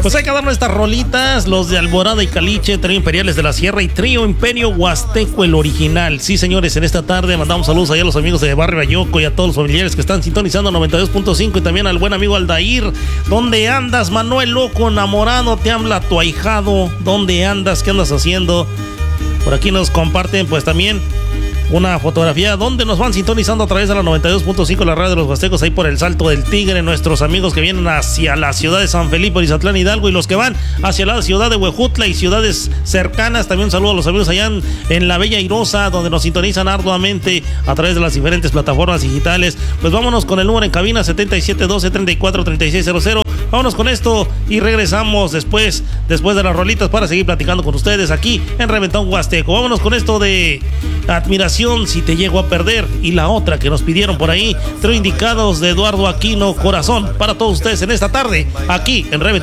Pues hay que darnos estas rolitas, los de Alborada y Caliche, Trío Imperiales de la Sierra y Trío Imperio Huasteco, el original. Sí, señores, en esta tarde mandamos saludos allá a los amigos de Barrio Ayoco y a todos los familiares que están sintonizando 92.5 y también al buen amigo Aldair. ¿Dónde andas, Manuel Loco, enamorado? Te habla tu ahijado. ¿Dónde andas? ¿Qué andas haciendo? Por aquí nos comparten pues también una fotografía donde nos van sintonizando a través de la 92.5, la radio de los Huastecos, ahí por el Salto del Tigre, nuestros amigos que vienen hacia la ciudad de San Felipe, Izatlán, Hidalgo, y los que van hacia la ciudad de Huejutla y ciudades cercanas. También un saludo a los amigos allá en la Bella Airosa, donde nos sintonizan arduamente a través de las diferentes plataformas digitales. Pues vámonos con el número en cabina, 7712-343600. Vámonos con esto y regresamos después de las rolitas para seguir platicando con ustedes aquí en Reventón Huasteco. Vámonos con esto de Admiración, Si te llego a perder, y la otra que nos pidieron por ahí, Trío Indicados de Eduardo Aquino, Corazón, para todos ustedes en esta tarde aquí en Reventón.